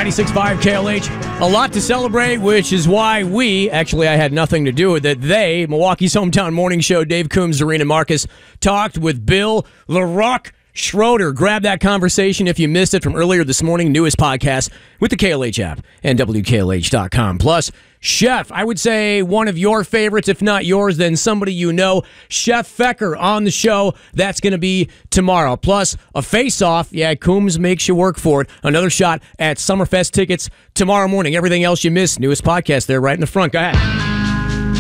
96.5 KLH. A lot to celebrate, which is why I had nothing to do with it. Milwaukee's hometown morning show, Dave Coombs, Zarina Marcus, talked with Bill LaRock Schroeder. Grab that conversation if you missed it from earlier this morning. Newest podcast with the KLH app and WKLH.com. Plus, Chef, I would say one of your favorites, if not yours, then somebody you know, Chef Fecker on the show. That's going to be tomorrow. Plus, a face-off. Yeah, Coombs makes you work for it. Another shot at Summerfest tickets tomorrow morning. Everything else you missed, newest podcast there right in the front. Go ahead.